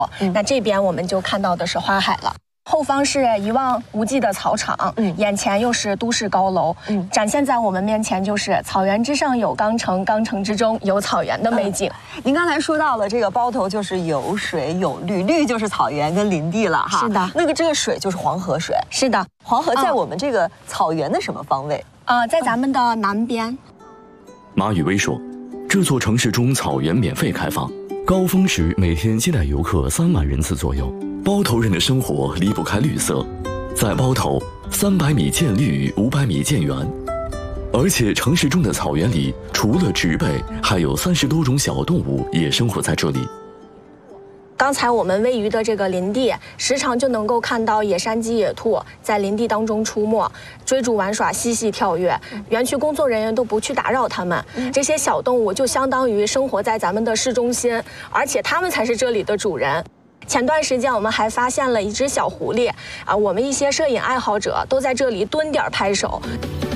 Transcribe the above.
那这边我们就看到的是花海了。后方是一望无际的草场，眼前又是都市高楼，展现在我们面前就是草原之上有钢城，钢城之中有草原的美景。 您刚才说到了这个包头就是有水有绿，绿就是草原跟林地了哈。 是的， 这个水就是黄河水。 是的， 黄河在我们这个草原的什么方位？ 在咱们的南边。 马宇威说，这座城市中草原免费开放，高峰时每天接待游客3万人次左右。包头人的生活离不开绿色，在包头300米见绿，500米见园。而且城市中的草原里，除了植被，还有30多种小动物也生活在这里。 刚才我们位于的这个林地，时常就能够看到野山鸡、野兔在林地当中出没，追逐玩耍，嬉戏跳跃。园区工作人员都不去打扰它们。这些小动物就相当于生活在咱们的市中心，而且它们才是这里的主人。前段时间我们还发现了一只小狐狸，我们一些摄影爱好者都在这里蹲点拍手。